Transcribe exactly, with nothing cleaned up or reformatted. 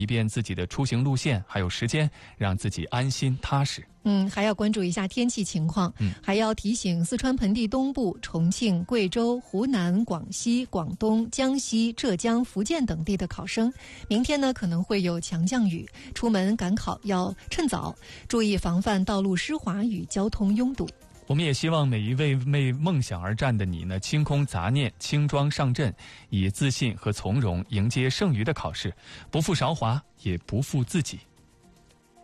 一遍自己的出行路线，还有时间，让自己安心踏实。 嗯，还要关注一下天气情况。 嗯， 还要提醒四川盆地东部、重庆、贵州、湖南、广西、广东、江西、浙江、福建等地的考生，明天呢可能会有强降雨，出门赶考要趁早，注意防范道路湿滑与交通拥堵。 我们也希望每一位为梦想而战的你呢，清空杂念，轻装上阵，以自信和从容迎接剩余的考试，不负韶华，也不负自己。